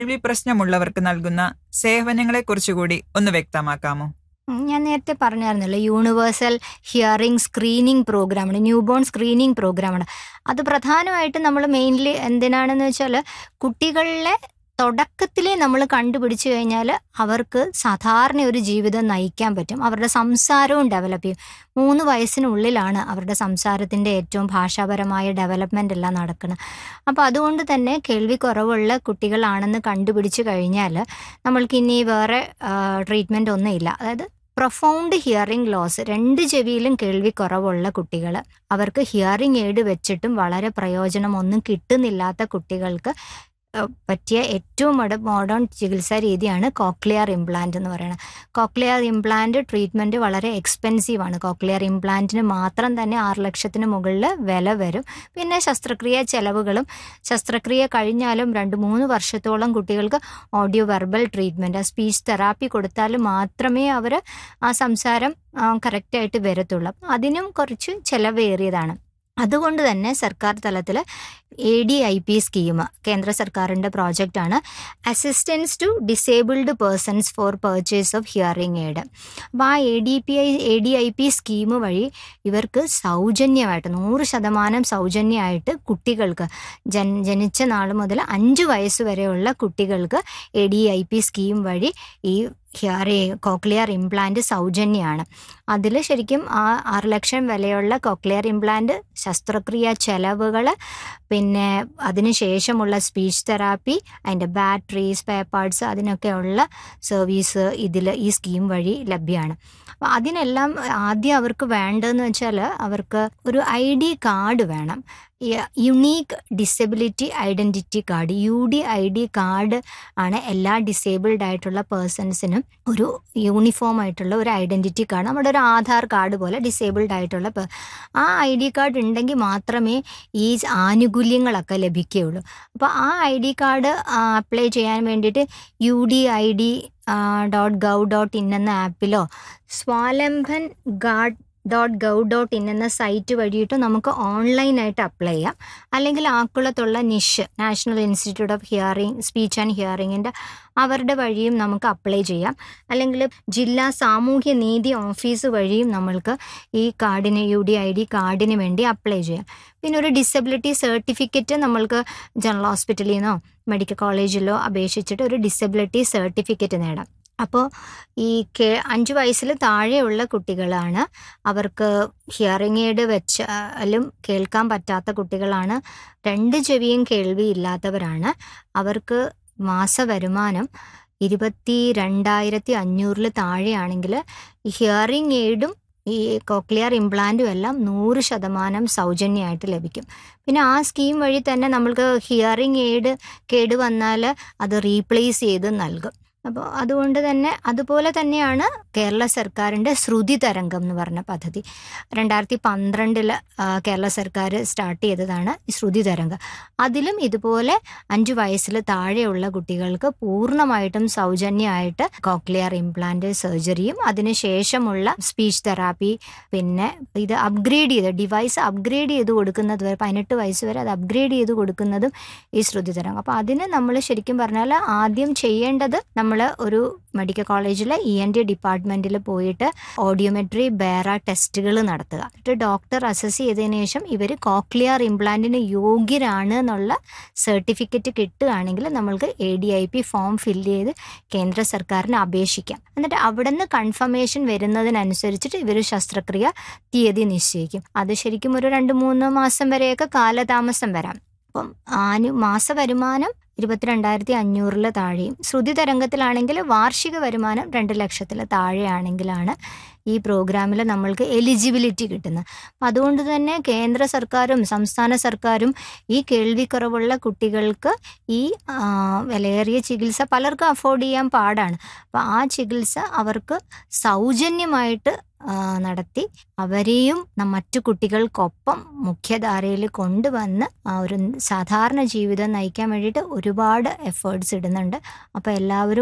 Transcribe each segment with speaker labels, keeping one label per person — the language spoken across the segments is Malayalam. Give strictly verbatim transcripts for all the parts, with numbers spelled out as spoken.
Speaker 1: കേൾവി പ്രശ്നമുള്ളവർക്ക് നൽകുന്ന സേവനങ്ങളെക്കുറിച്ചുകൂടി ഒന്ന് വ്യക്തമാക്കാമോ?
Speaker 2: ഞാൻ നേരത്തെ പറഞ്ഞായിരുന്നല്ലോ, യൂണിവേഴ്സൽ ഹിയറിംഗ് സ്ക്രീനിങ് പ്രോഗ്രാമാണ്, ന്യൂ ബോൺ സ്ക്രീനിങ് പ്രോഗ്രാമാണ്. അത് പ്രധാനമായിട്ടും നമ്മൾ മെയിൻലി എന്തിനാണെന്ന് വെച്ചാൽ, കുട്ടികളിലെ തുടക്കത്തിലേ നമ്മൾ കണ്ടുപിടിച്ചു കഴിഞ്ഞാൽ അവർക്ക് സാധാരണ ഒരു ജീവിതം നയിക്കാൻ പറ്റും. അവരുടെ സംസാരവും ഡെവലപ്പ് ചെയ്യും. മൂന്ന് വയസ്സിനുള്ളിലാണ് അവരുടെ സംസാരത്തിൻ്റെ ഏറ്റവും ഭാഷാപരമായ ഡെവലപ്മെൻ്റ് എല്ലാം നടക്കുന്നത്. അപ്പോൾ അതുകൊണ്ട് തന്നെ കേൾവി കുറവുള്ള കുട്ടികളാണെന്ന് കണ്ടുപിടിച്ചു കഴിഞ്ഞാൽ നമ്മൾക്ക് ഇനി വേറെ ട്രീറ്റ്മെൻ്റ് ഒന്നുമില്ല. അതായത് പ്രൊഫൗണ്ട് ഹിയറിംഗ് ലോസ്, രണ്ട് ചെവിയിലും കേൾവി കുറവുള്ള കുട്ടികൾ, അവർക്ക് ഹിയറിംഗ് എയ്ഡ് വെച്ചിട്ടും വളരെ പ്രയോജനമൊന്നും കിട്ടുന്നില്ലാത്ത കുട്ടികൾക്ക് പറ്റിയ ഏറ്റവും മോഡേൺ ചികിത്സാ രീതിയാണ് കോക്ലിയർ ഇംപ്ലാന്റ് എന്ന് പറയുന്നത്. കോക്ലിയർ ഇംപ്ലാന്റ് ട്രീറ്റ്മെൻറ്റ് വളരെ എക്സ്പെൻസീവാണ്. കോക്ലിയർ ഇംപ്ലാന്റിന് മാത്രം തന്നെ ആറ് ലക്ഷത്തിന് മുകളിൽ വില വരും. പിന്നെ ശസ്ത്രക്രിയ ചെലവുകളും, ശസ്ത്രക്രിയ കഴിഞ്ഞാലും രണ്ട് മൂന്ന് വർഷത്തോളം കുട്ടികൾക്ക് audio verbal treatment, speech therapy കൊടുത്താൽ മാത്രമേ അവർ ആ സംസാരം കറക്റ്റായിട്ട് വരത്തുള്ളൂ. അതിനും കുറച്ച് ചിലവേറിയതാണ്. അതുകൊണ്ട് തന്നെ സർക്കാർ തലത്തിൽ A D I P scheme കേന്ദ്ര സർക്കാരിൻ്റെ പ്രോജക്റ്റാണ്, assistance to disabled persons four purchase of hearing aid. അപ്പോൾ ആ A D P I A D I P scheme വഴി ഇവർക്ക് സൗജന്യമായിട്ട്, നൂറ് ശതമാനം സൗജന്യമായിട്ട് കുട്ടികൾക്ക് ജൻ ജനിച്ച നാൾ മുതൽ അഞ്ച് വയസ്സ് വരെയുള്ള കുട്ടികൾക്ക് A D I P scheme വഴി ഈ ഹിയറി കോക്ലിയർ ഇംപ്ലാന്റ് സൗജന്യമാണ്. അതിൽ ശരിക്കും ആ ആറ് ലക്ഷം വിലയുള്ള കോക്ലിയർ ഇംപ്ലാന്റ് ശസ്ത്രക്രിയ ചെലവുകൾ, പിന്നെ അതിന് ശേഷമുള്ള സ്പീച്ച് തെറാപ്പി, അതിൻ്റെ ബാറ്ററി, സ്പെയർ പാർട്സ്, അതിനൊക്കെയുള്ള സർവീസ് ഇതിൽ ഈ സ്കീം വഴി ലഭ്യമാണ്. അപ്പോൾ അതിനെല്ലാം ആദ്യം അവർക്ക് വേണ്ടതെന്ന് വെച്ചാൽ അവർക്ക് ഒരു ഐ ഡി കാർഡ് വേണം. Unique disability identity card, U D I D card ആണ് എല്ലാ ഡിസേബിൾഡ് ആയിട്ടുള്ള പേഴ്സൺസിനും ഒരു യൂണിഫോം ആയിട്ടുള്ള ഒരു ഐഡൻറ്റിറ്റി കാർഡ്, നമ്മുടെ ഒരു ആധാർ കാർഡ് പോലെ ഡിസേബിൾഡ് ആയിട്ടുള്ള ആ ഐ ഡി കാർഡ് ഉണ്ടെങ്കിൽ മാത്രമേ ഈ ആനുകൂല്യങ്ങളൊക്കെ ലഭിക്കുകയുള്ളൂ. അപ്പോൾ ആ ഐ ഡി കാർഡ് അപ്ലൈ ചെയ്യാൻ വേണ്ടിയിട്ട് U D I D dot gov dot in എന്ന ആപ്പിലോ Swavlamban guard dot gov dot in എന്ന സൈറ്റ് വഴിയിട്ട് നമുക്ക് ഓൺലൈനായിട്ട് അപ്ലൈ ചെയ്യാം. അല്ലെങ്കിൽ ആക്കുളത്തുള്ള നിഷ്, national institute of hearing speech and ഹിയറിങ്ങിൻ്റെ അവരുടെ വഴിയും നമുക്ക് അപ്ലൈ ചെയ്യാം. അല്ലെങ്കിൽ ജില്ലാ സാമൂഹ്യ നീതി ഓഫീസ് വഴിയും നമ്മൾക്ക് ഈ കാർഡിന്, യു ഡി ഐ ഡി കാർഡിന് വേണ്ടി അപ്ലൈ ചെയ്യാം. പിന്നെ ഒരു ഡിസബിലിറ്റി സർട്ടിഫിക്കറ്റ് നമ്മൾക്ക് ജനറൽ ഹോസ്പിറ്റലിൽ നിന്നോ മെഡിക്കൽ കോളേജിലോ അപേക്ഷിച്ചിട്ട് ഒരു ഡിസബിലിറ്റി സർട്ടിഫിക്കറ്റ് നേടാം. അപ്പോൾ ഈ കേ അഞ്ച് വയസ്സിൽ താഴെയുള്ള കുട്ടികളാണ്, അവർക്ക് ഹിയറിംഗ് എയ്ഡ് വെച്ചാലും കേൾക്കാൻ പറ്റാത്ത കുട്ടികളാണ്, രണ്ട് ചെവിയും കേൾവി ഇല്ലാത്തവരാണ്. അവർക്ക് മാസ വരുമാനം ഇരുപത്തി രണ്ടായിരത്തി അഞ്ഞൂറിൽ താഴെയാണെങ്കിൽ ഹിയറിംഗ് എയ്ഡും ഈ കോക്ലിയർ ഇംപ്ലാന്റും എല്ലാം നൂറ് ശതമാനം സൗജന്യമായിട്ട് ലഭിക്കും. പിന്നെ ആ സ്കീം വഴി തന്നെ നമ്മൾക്ക് ഹിയറിംഗ് എയ്ഡ് കേട് വന്നാൽ അത് റീപ്ലേസ് ചെയ്ത് നൽകും. അപ്പോൾ അതുകൊണ്ട് തന്നെ അതുപോലെ തന്നെയാണ് കേരള സർക്കാരിൻ്റെ ശ്രുതി തരംഗം എന്ന് പറഞ്ഞ പദ്ധതി. രണ്ടായിരത്തി പന്ത്രണ്ടിൽ കേരള സർക്കാർ സ്റ്റാർട്ട് ചെയ്തതാണ് ഈ ശ്രുതി തരംഗം. അതിലും ഇതുപോലെ അഞ്ച് വയസ്സിൽ താഴെയുള്ള കുട്ടികൾക്ക് പൂർണ്ണമായിട്ടും സൗജന്യമായിട്ട് കോക്ലിയർ ഇംപ്ലാന്റ് സർജറിയും അതിനുശേഷമുള്ള സ്പീച്ച് തെറാപ്പി, പിന്നെ ഇത് അപ്ഗ്രേഡ് ചെയ്ത് ഡിവൈസ് അപ്ഗ്രേഡ് ചെയ്ത് കൊടുക്കുന്നത് വരെ പതിനെട്ട് വയസ്സ് വരെ അത് അപ്ഗ്രേഡ് ചെയ്ത് കൊടുക്കുന്നതും ഈ ശ്രുതി തരംഗം. അപ്പോൾ അതിന് നമ്മൾ ശരിക്കും പറഞ്ഞാൽ ആദ്യം ചെയ്യേണ്ടത് നമ്മൾ ഒരു മെഡിക്കൽ കോളേജിലെ ഇ എൻ ടി ഡിപ്പാർട്ട്മെൻറ്റിൽ പോയിട്ട് ഓഡിയോമെട്രി ബേറ ടെസ്റ്റുകൾ നടത്തുക. എന്നിട്ട് ഡോക്ടർ അസസ് ചെയ്തതിന് ശേഷം ഇവർ കോക്ലിയർ ഇംപ്ലാന്റിന് യോഗ്യരാണ് എന്നുള്ള സർട്ടിഫിക്കറ്റ് കിട്ടുകയാണെങ്കിൽ നമ്മൾക്ക് A D I P form fill ചെയ്ത് കേന്ദ്ര സർക്കാരിന് അപേക്ഷിക്കാം. എന്നിട്ട് അവിടെ നിന്ന് കൺഫർമേഷൻ വരുന്നതിനനുസരിച്ചിട്ട് ഇവർ ശസ്ത്രക്രിയ തീയതി നിശ്ചയിക്കും. അത് ശരിക്കും ഒരു രണ്ട് മൂന്ന് മാസം വരെയൊക്കെ കാലതാമസം വരാം. അപ്പം ആനു മാസ വരുമാനം ഇരുപത്തിരണ്ടായിരത്തി അഞ്ഞൂറിൽ താഴെയും, ശ്രുതി തരംഗത്തിലാണെങ്കിൽ വാർഷിക വരുമാനം രണ്ട് ലക്ഷത്തിൽ താഴെയാണെങ്കിലാണ് ഈ പ്രോഗ്രാമിൽ നമ്മൾക്ക് എലിജിബിലിറ്റി കിട്ടുന്നത്. അപ്പം അതുകൊണ്ട് തന്നെ കേന്ദ്ര സർക്കാരും സംസ്ഥാന സർക്കാരും ഈ കേൾവിക്കുറവുള്ള കുട്ടികൾക്ക് ഈ വിലയേറിയ ചികിത്സ പലർക്കും അഫോർഡ് ചെയ്യാൻ പാടാണ്. അപ്പം ആ ചികിത്സ അവർക്ക് സൗജന്യമായിട്ട് നടത്തി അവരെയും മറ്റു കുട്ടികൾക്കൊപ്പം മുഖ്യധാരയിൽ കൊണ്ടുവന്ന് ഒരു സാധാരണ ജീവിതം നയിക്കാൻ വേണ്ടിയിട്ട് ഒരുപാട് എഫേർട്സ് ഇടുന്നുണ്ട്. അപ്പോൾ എല്ലാവരും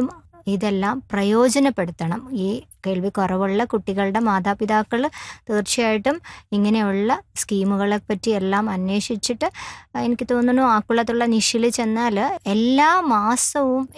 Speaker 2: ഇതെല്ലാം പ്രയോജനപ്പെടുത്തണം. ഈ കേൾവി കുറവുള്ള കുട്ടികളുടെ മാതാപിതാക്കൾ തീർച്ചയായിട്ടും ഇങ്ങനെയുള്ള സ്കീമുകളെ പറ്റി എല്ലാം അന്വേഷിച്ചിട്ട്, എനിക്ക് തോന്നുന്നു ആക്കുളത്തുള്ള നിഷിൽ ചെന്നാൽ എല്ലാ മാസവും